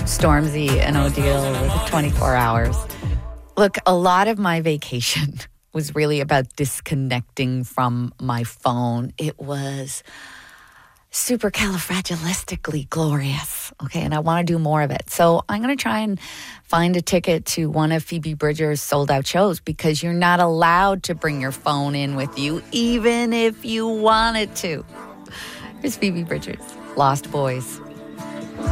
Stormzy and O'Deal with 24 hours. Look, a lot of my vacation was really about disconnecting from my phone. It was supercalifragilistically glorious. Okay, and I want to do more of it. So I'm going to try and find a ticket to one of Phoebe Bridgers' sold out shows, because you're not allowed to bring your phone in with you, even if you wanted to. Here's Phoebe Bridgers, Lost Boys.